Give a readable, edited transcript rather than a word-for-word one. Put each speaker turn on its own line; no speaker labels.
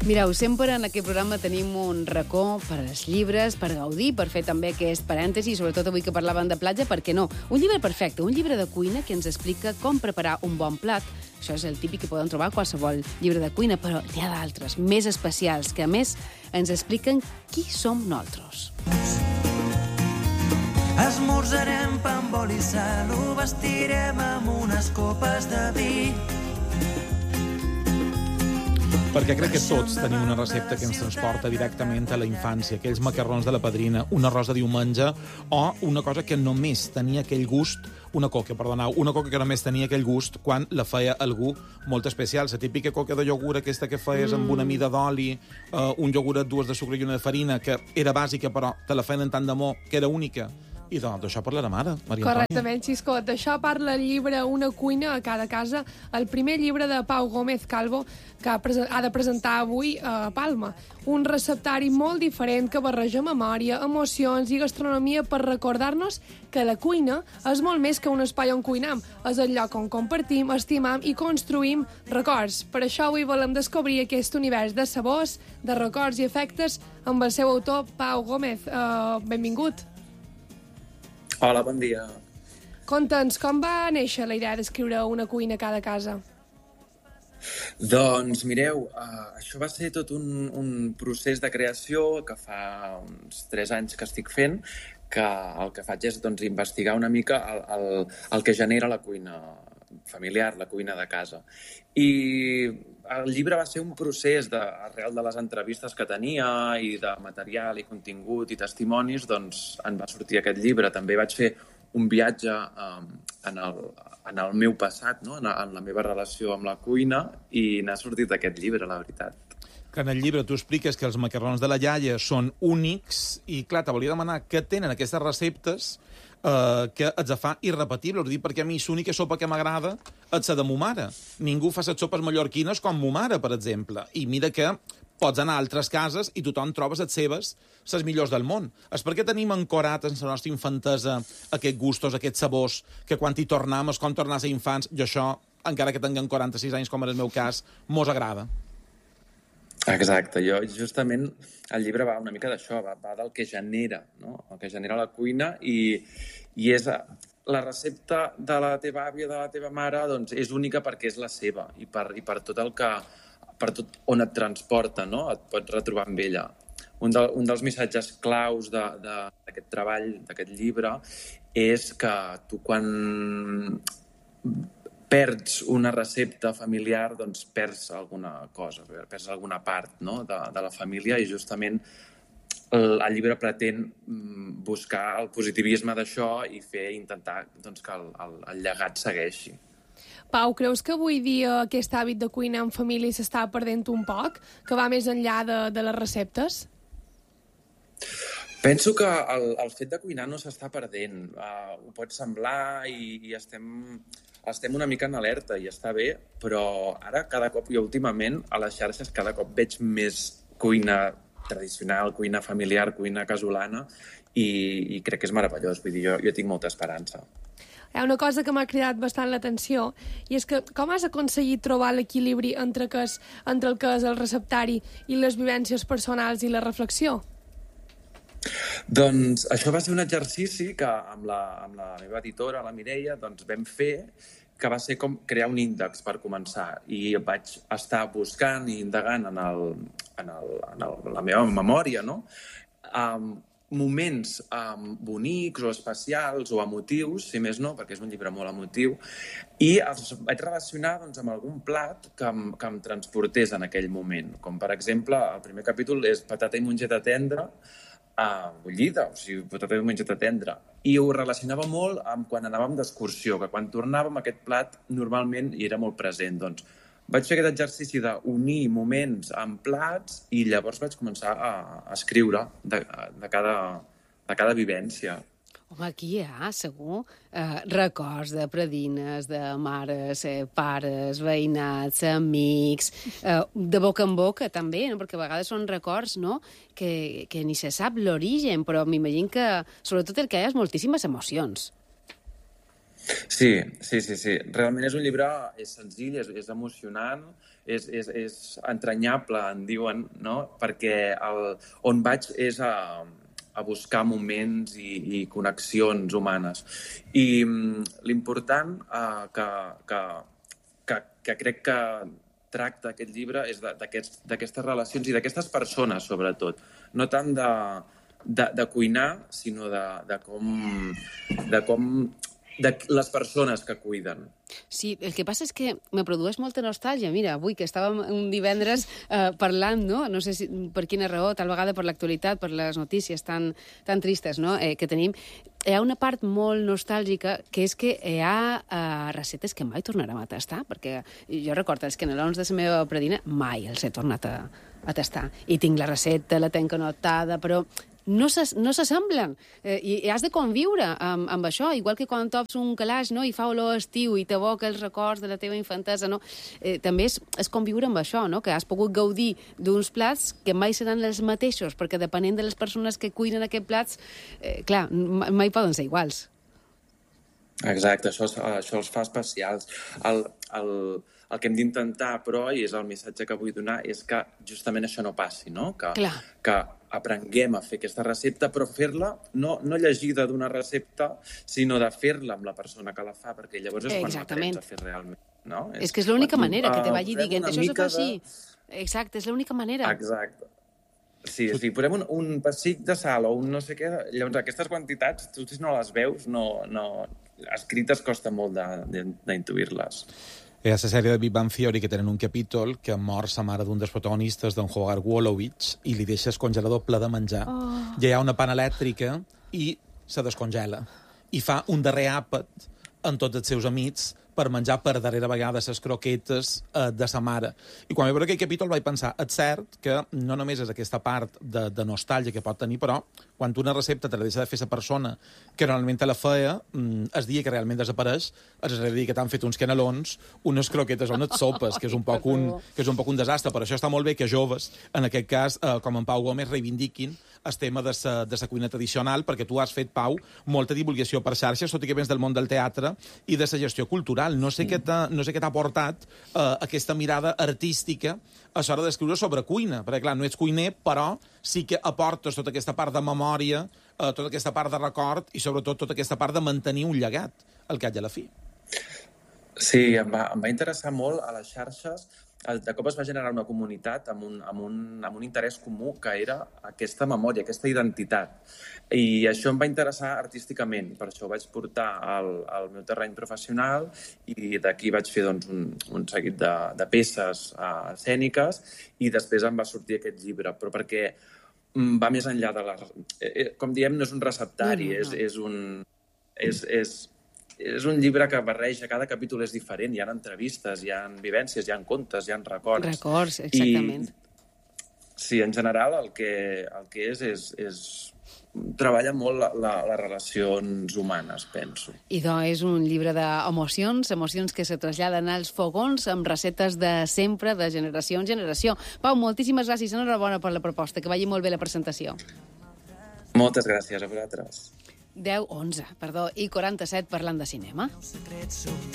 Mireu, sempre en aquest programa tenim un racó per als llibres, per gaudir, per fer també aquest parèntesi, sobretot avui que parlàvem de platja, per què no? Un llibre perfecte, un llibre de cuina que ens explica com preparar un bon plat. Això és el típic que podem trobar a qualsevol llibre de cuina, però n'hi ha d'altres, més especials, que a més ens expliquen qui som nosaltres.
Esmorzarem pa amb oli i sal, ho vestirem amb unes copes de vi.
Perquè crec que tots tenim una recepta que ens transporta directament a la infància, aquells macarrons de la padrina, un arròs de diumenge o una cosa que només tenia aquell gust, una coca que només tenia aquell gust quan la feia algú molt especial. La típica coca de iogurt, aquesta que feies amb una mida d'oli, un iogurt, dues de sucre i una de farina, que era bàsica però te la feien tant d'amor que era única. I d'això parlarem ara, Maria Antònia.
Correctament, Xisco. D'això parla el llibre Una cuina a cada casa, el primer llibre de Pau Gómez Calvo, que ha de presentar avui a Palma. Un receptari molt diferent que barreja memòria, emocions i gastronomia per recordar-nos que la cuina és molt més que un espai on cuinam. És el lloc on compartim, estimam i construïm records. Per això avui volem descobrir aquest univers de sabors, de records i efectes amb el seu autor, Pau Gómez. Benvingut.
Hola, bon dia.
Conta'ns, com va néixer la idea d'escriure Una cuina a cada casa?
Doncs mireu, això va ser tot un procés de creació que fa uns 3 anys que estic fent, que el que faig és investigar una mica el que genera la cuina familiar, la cuina de casa. I el llibre va ser un procés arrel de les entrevistes que tenia i de material i contingut i testimonis, doncs en va sortir aquest llibre. També vaig fer un viatge en el meu passat, no? En la meva relació amb la cuina, i n'ha sortit aquest llibre, la veritat.
Que en el llibre tu expliques que els macarrons de la iaia són únics i, clar, te volia demanar què tenen aquestes receptes que et fa irrepetible. Ho dic perquè a mi l'única sopa que m'agrada és la de mo mare. Ningú fa les sopes mallorquines com mo mare, per exemple. I mira que pots anar a altres cases i tothom trobes les seves, les millors del món. És perquè tenim ancorat en la nostra infantesa aquests gustos, aquests sabors, que quan hi tornem és com tornar a ser infants, i això, encara que tinguem 46 anys, com era el meu cas, mos agrada.
Exacte. Justament, el llibre va una mica d'això, va del que genera, no? El que genera la cuina, i és la recepta de la teva àvia, de la teva mare, doncs és única perquè és la seva, i per tot el que per tot on et transporta, no? Et pots retrobar amb ella. Un dels missatges claus d'aquest treball, d'aquest llibre, és que tu quan perds una recepta familiar, doncs perds alguna cosa, perds alguna part, no? de la família, i justament el llibre pretén buscar el positivisme d'això i intentar que el llegat segueixi.
Pau, creus que avui dia aquest hàbit de cuinar en família s'està perdent un poc, que va més enllà de les receptes?
Penso que el fet de cuinar no s'està perdent. Ho pot semblar i estem una mica en alerta i està bé, però ara cada cop, i últimament, a les xarxes cada cop veig més cuina tradicional, cuina familiar, cuina casolana, i crec que és meravellós. Vull dir, jo tinc molta esperança.
Hi ha una cosa que m'ha cridat bastant l'atenció, i és que com has aconseguit trobar l'equilibri entre el que és el receptari i les vivències personals i la reflexió?
Doncs això va ser un exercici que amb la meva editora, la Mireia, vam fer, que va ser com crear un índex per començar. I vaig estar buscant i indagant en la meva memòria, no? Moments bonics o especials o emotius, si més no, perquè és un llibre molt emotiu, i els vaig relacionar amb algun plat que em transportés en aquell moment. Com, per exemple, el primer capítol és patata i mongeta tendra, bullida, o sigui, patata i mongeta tendra. I ho relacionava molt amb quan anàvem d'excursió, que quan tornàvem aquest plat normalment hi era molt present. Doncs vaig fer aquest exercici d'unir moments amb plats i llavors vaig començar a escriure de cada vivència.
Home, aquí hi ha, segur, records de predines, de mares, pares, veïnats, amics, de boca en boca també, no? Perquè a vegades són records, no?, que ni se sap l'origen, però m'imagino que sobretot el que hi ha és moltíssimes emocions.
Sí. Realment és un llibre, és senzill, és emocionant, és entranyable, en diuen, no? Perquè on vaig és a buscar moments i connexions humanes. I l'important que crec que tracta aquest llibre és d'aquestes relacions i d'aquestes persones, sobretot. No tant de cuinar, sinó de les persones que cuiden.
Sí, el que passa és que me produeix molta nostàlgia. Mira, avui que estàvem un divendres parlant, no sé per quina raó, tal vegada per l'actualitat, per les notícies tan tristes, no? Que tenim, hi ha una part molt nostàlgica que és que hi ha recetes que mai tornarem a tastar, perquè jo recordo els canelons de la meva predina mai els he tornat a tastar. I tinc la recepta, la tenc anotada, però no s'assemblen i has de conviure amb això, igual que quan tops un calaix, no? I fa olor estiu i t'evoca els records de la teva infantesa, no? També és conviure amb això, no? Que has pogut gaudir d'uns plats que mai seran els mateixos, perquè depenent de les persones que cuinen aquests plats, clar, mai poden ser iguals.
Exacte, això els fa especials. El que hem d'intentar, però, i és el missatge que vull donar, és que justament això no passi, no? Que aprenguem a fer aquesta recepta, però fer-la no llegida d'una recepta, sinó de fer-la amb la persona que la fa, perquè llavors és quan aprens a fer realment. No?
És que és l'única manera que te vagi dient, això se fa així. Exacte, és l'única manera.
Exacte. Sí, si posem un pessic de sal o un no sé què, llavors aquestes quantitats, tu si no les veus, escrites costa molt d'intuir-les.
Hi ha la sèrie de Big Bang Theory que tenen un capítol que mor sa mare d'un dels protagonistes, d'en Howard Wolowitz, i li deixa el congelador ple de menjar. Ja hi ha una pana elèctrica i se descongela. I fa un darrer àpat amb tots els seus amics per menjar per darrera vegada les croquetes de sa mare. I quan vaig veure aquell capítol vaig pensar, és cert que no només és aquesta part de nostàlgia que pot tenir, però quan una recepta te la deixa de fer la persona que normalment te la feia, el dia que realment desapareix, és a dir que t'han fet uns canelons, unes croquetes o unes sopes, que és un poc un desastre. Per això està molt bé que joves, en aquest cas, com en Pau Gómez, reivindiquin el tema de la cuina tradicional, perquè tu has fet, Pau, molta divulgació per xarxes, tot i que vens del món del teatre i de la gestió cultural. No sé què t'ha portat aquesta mirada artística a l'hora d'escriure sobre cuina, perquè, clar, no ets cuiner, però sí que aportes tota aquesta part de memòria, tota aquesta part de record i, sobretot, tota aquesta part de mantenir un llegat, al cap i a la fi.
Sí, em va interessar molt a les xarxes. De cop es va generar una comunitat amb un interès comú que era aquesta memòria, aquesta identitat. I això em va interessar artísticament, per això ho vaig portar al meu terreny professional i d'aquí vaig fer un seguit de peces escèniques i després em va sortir aquest llibre, però perquè va més enllà de com diem, no és un receptari, és un llibre que barreja, cada capítol és diferent, hi ha entrevistes, hi ha vivències, hi ha contes, hi ha records.
Records, exactament.
Sí, en general el que és treballa molt les relacions humanes, penso.
I és un llibre d'emocions, emocions que se traslladen als fogons amb receptes de sempre, de generació en generació. Pau, moltíssimes gràcies, enhorabona per la proposta, que vagi molt bé la presentació.
Moltes gràcies a vosaltres.
10:11, i 47 parlant de cinema.